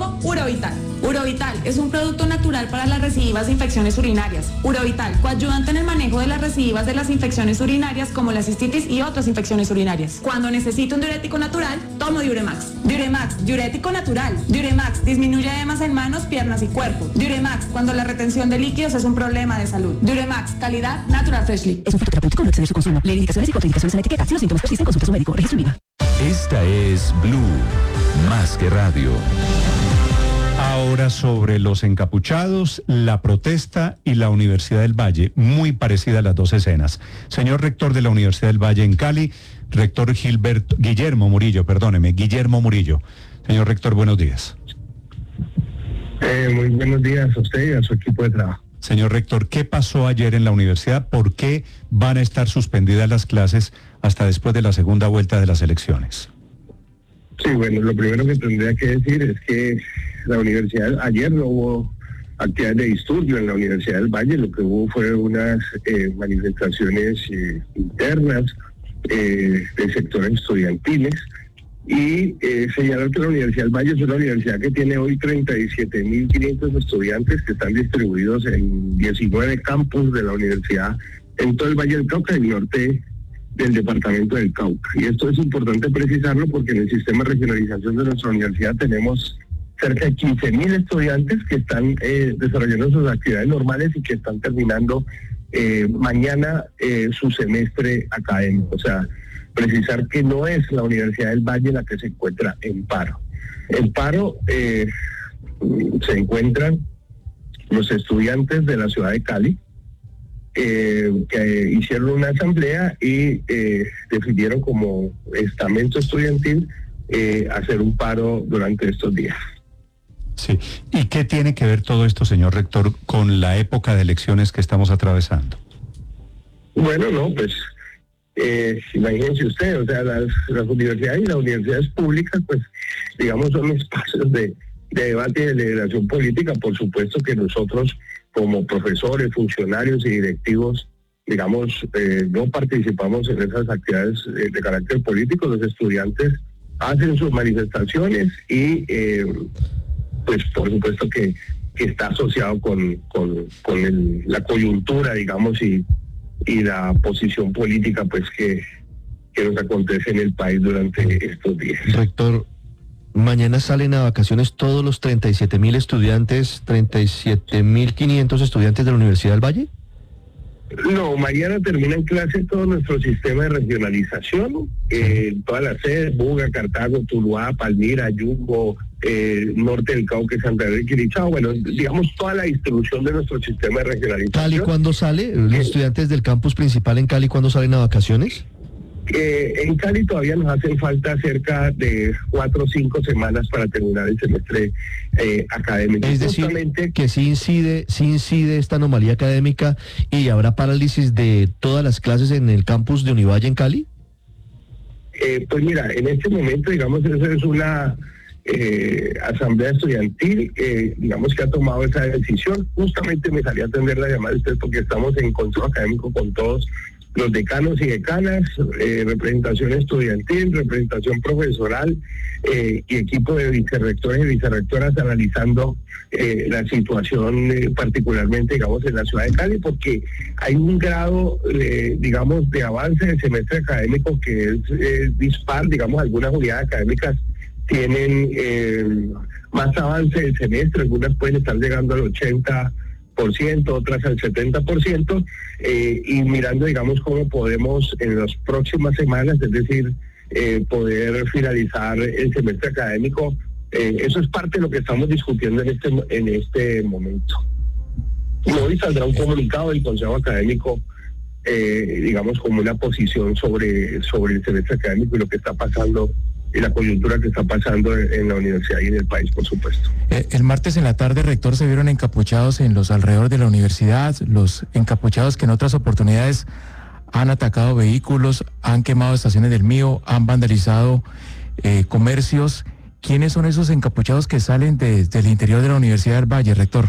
como Urovital. Urovital es un producto natural para las recidivas de infecciones urinarias. Urovital, coayudante en el manejo de las recidivas de las infecciones urinarias como la cistitis y otras infecciones urinarias. Cuando necesito un diurético natural, tomo Diuremax. Diuremax, diurético natural. Diuremax, disminuye edemas en manos, piernas y cuerpo. Diuremax, cuando la retención de líquidos es un problema de salud. Diuremax, calidad Natural Freshly. Es un fitoterapéutico, no exceder su consumo. Lee indicaciones y contraindicaciones en la etiqueta. Si los síntomas persisten, consulte a su médico. Registro IVA. Esta es Blue, más que radio. Ahora sobre los encapuchados, la protesta y la Universidad del Valle, muy parecidas las dos escenas. Señor rector de la Universidad del Valle en Cali, rector Guillermo Murillo. Señor rector, buenos días. Muy buenos días a usted y a su equipo de trabajo. Señor rector, ¿qué pasó ayer en la universidad? ¿Por qué van a estar suspendidas las clases hasta después de la segunda vuelta de las elecciones? Sí, bueno, lo primero que tendría que decir es que la universidad, ayer no hubo actividades de disturbio en la Universidad del Valle, lo que hubo fue unas manifestaciones internas de sectores estudiantiles y señalar que la Universidad del Valle es una universidad que tiene hoy 37.500 estudiantes que están distribuidos en 19 campus de la universidad en todo el Valle del Cauca y el norte del departamento del Cauca. Y esto es importante precisarlo porque en el sistema de regionalización de nuestra universidad tenemos cerca de 15.000 estudiantes que están desarrollando sus actividades normales y que están terminando mañana su semestre académico. O sea, precisar que no es la Universidad del Valle la que se encuentra en paro. En paro se encuentran los estudiantes de la ciudad de Cali, que hicieron una asamblea y decidieron como estamento estudiantil hacer un paro durante estos días. Sí. ¿Y qué tiene que ver todo esto, señor rector, con la época de elecciones que estamos atravesando? Bueno, no, pues imagínense usted, o sea, las universidades y las universidades públicas, pues digamos, son espacios de debate y de deliberación política. Por supuesto que nosotros como profesores, funcionarios y directivos, digamos, no participamos en esas actividades de carácter político. Los estudiantes hacen sus manifestaciones y pues por supuesto que está asociado con la coyuntura, digamos, y la posición política pues que nos acontece en el país durante estos días. Rector, mañana salen a vacaciones todos los 37.000 estudiantes, 37.500 estudiantes de la Universidad del Valle. No, mañana termina en clase todo nuestro sistema de regionalización, todas las sedes, Buga, Cartago, Tuluá, Palmira, Yumbo, Norte del Cauca, Santander y Quilichao, bueno, digamos toda la distribución de nuestro sistema de regionalización. ¿Cali cuándo sale? ¿Los estudiantes del campus principal en Cali cuándo salen a vacaciones? En Cali todavía nos hacen falta cerca de 4 o 5 semanas para terminar el semestre académico. Es decir, que sí incide esta anomalía académica y habrá parálisis de todas las clases en el campus de Univalle en Cali. Pues mira, en este momento, digamos, eso es una asamblea estudiantil, digamos que ha tomado esa decisión. Justamente me salí a atender la llamada de usted porque estamos en control académico con todos los decanos y decanas, representación estudiantil, representación profesoral y equipo de vicerrectores y vicerrectoras analizando la situación particularmente, digamos, en la ciudad de Cali, porque hay un grado, digamos, de avance del semestre académico que es dispar. Digamos, algunas unidades académicas tienen más avance del semestre, algunas pueden estar llegando al 80%, otras al 70%, y mirando, digamos, cómo podemos en las próximas semanas, es decir, poder finalizar el semestre académico. Eso es parte de lo que estamos discutiendo en este momento. Y hoy saldrá un comunicado del Consejo Académico, digamos, como una posición sobre el semestre académico y lo que está pasando y la coyuntura que está pasando en la universidad y en el país, por supuesto. El martes en la tarde, rector, se vieron encapuchados en los alrededores de la universidad, los encapuchados que en otras oportunidades han atacado vehículos, han quemado estaciones del MIO, han vandalizado comercios. ¿Quiénes son esos encapuchados que salen desde el interior de la Universidad del Valle, rector?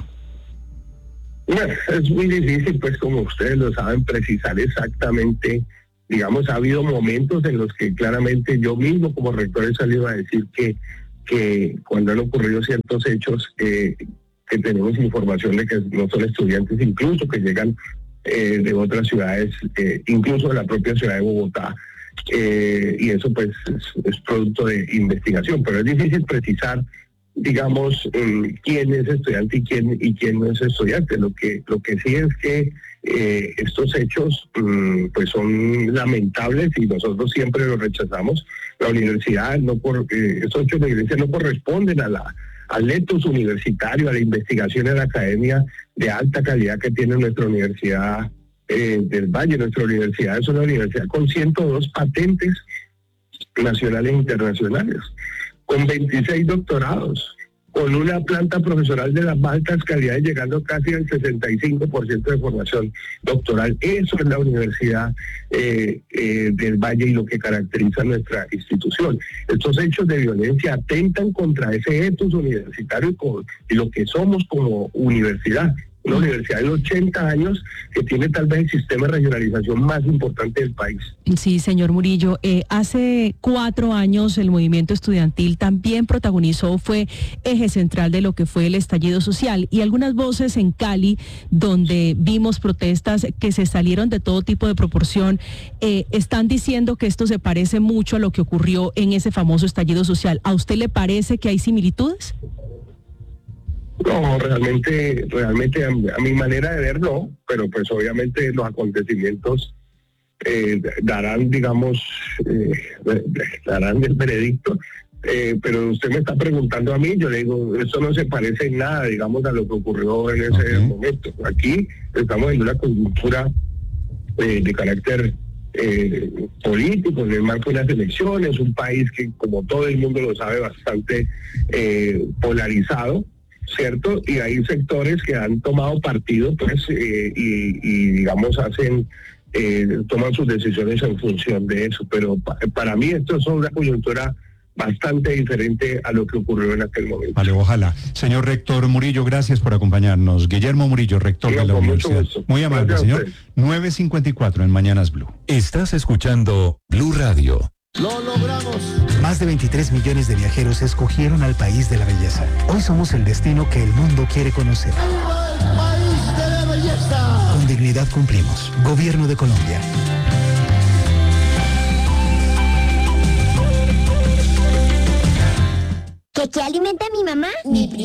Bueno, es muy difícil, pues como ustedes lo saben, precisar exactamente. Digamos, ha habido momentos en los que claramente yo mismo como rector he salido a decir que que cuando han ocurrido ciertos hechos que tenemos información de que no son estudiantes, incluso que llegan de otras ciudades, incluso de la propia ciudad de Bogotá, y eso pues es producto de investigación, pero es difícil precisar, digamos, quién es estudiante y quién no es estudiante. Lo que sí es que estos hechos pues son lamentables y nosotros siempre los rechazamos. La universidad estos hechos de violencia no corresponden al ethos universitario, a la investigación, a la academia de alta calidad que tiene nuestra Universidad del Valle. Nuestra universidad es una universidad con 102 patentes nacionales e internacionales, con 26 doctorados, con una planta profesoral de las más altas calidades, llegando casi al 65% de formación doctoral. Eso es la Universidad del Valle y lo que caracteriza nuestra institución. Estos hechos de violencia atentan contra ese ethos universitario y lo que somos como universidad. Una universidad de 80 años que tiene tal vez el sistema de regionalización más importante del país. Sí, señor Murillo. Hace 4 años el movimiento estudiantil también protagonizó, fue eje central de lo que fue el estallido social, y algunas voces en Cali, donde vimos protestas que se salieron de todo tipo de proporción, están diciendo que esto se parece mucho a lo que ocurrió en ese famoso estallido social. ¿A usted le parece que hay similitudes? No, realmente a mi manera de ver no, pero pues obviamente los acontecimientos darán, digamos, darán el veredicto, pero usted me está preguntando a mí, yo le digo, eso no se parece en nada, digamos, a lo que ocurrió en ese momento. Aquí estamos en una coyuntura de carácter político, en el marco de las elecciones, un país que, como todo el mundo lo sabe, bastante polarizado, ¿cierto? Y hay sectores que han tomado partido, pues, y digamos, toman sus decisiones en función de eso. Pero para mí esto es una coyuntura bastante diferente a lo que ocurrió en aquel momento. Vale, ojalá. Señor rector Murillo, gracias por acompañarnos. Guillermo Murillo, rector de la universidad. Muy amable, señor. 9:54 en Mañanas Blue. Estás escuchando Blue Radio. ¡Lo logramos! Más de 23 millones de viajeros escogieron al país de la belleza. Hoy somos el destino que el mundo quiere conocer. ¡Viva el país de la belleza! Con dignidad cumplimos. Gobierno de Colombia. ¿Qué alimenta a mi mamá? Mi